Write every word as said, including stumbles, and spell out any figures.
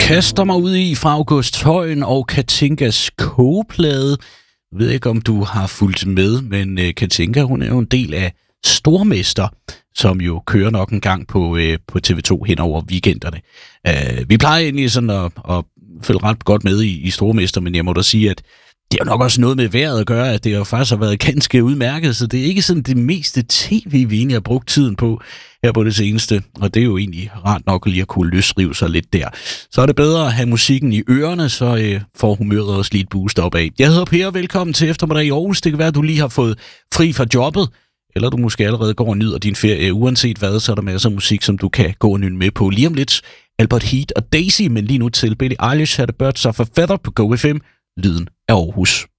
Kaster mig ud i fra August Højen og Katinkas kogeplade. Jeg ved ikke, om du har fulgt med, men uh, Katinka, hun er jo en del af Stormester, som jo kører nok en gang på, uh, på T V to hen over weekenderne. Uh, vi plejer egentlig sådan at, at følge ret godt med i, i Stormester, men jeg må da sige, at det er jo nok også noget med vejret at gøre, at det jo faktisk har været ganske udmærket, så det er ikke sådan det meste tv, vi egentlig har brugt tiden på her på det seneste, og det er jo egentlig rart nok lige at kunne løsrive sig lidt der. Så er det bedre at have musikken i ørerne, så øh, får humøret også lige et boost opad. Jeg hedder Per, velkommen til eftermiddag i Aarhus. Det kan være, at du lige har fået fri fra jobbet, eller du måske allerede går og nyder din ferie. Uanset hvad, så er der masser af musik, som du kan gå og nynne med på. Lige om lidt Albert Heat og Daisy, men lige nu til Billie Eilish, Had a Birds of a Feather på Go F M, lyden af Aarhus.